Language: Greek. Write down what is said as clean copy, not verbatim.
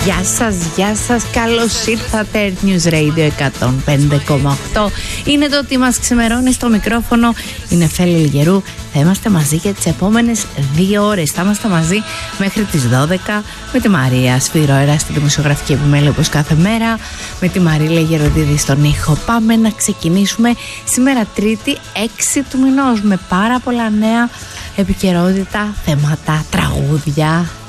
Γεια σας, καλώς ήρθατε. News Radio 105,8 είναι το ότι μας ξημερώνει. Στο μικρόφωνο είναι Φέλη Λιγερού. Θα είμαστε μαζί για τις επόμενες 2 ώρες. Θα είμαστε μαζί μέχρι τις 12 με τη Μαρία Σφυρώερα στη δημοσιογραφική επιμέλεια, όπως κάθε μέρα, με τη Μαρίλα Γεροντίδη στον ήχο. Πάμε να ξεκινήσουμε σήμερα Τρίτη 6 του μηνός με πάρα πολλά νέα, επικαιρότητα, θέματα, τραγούδια.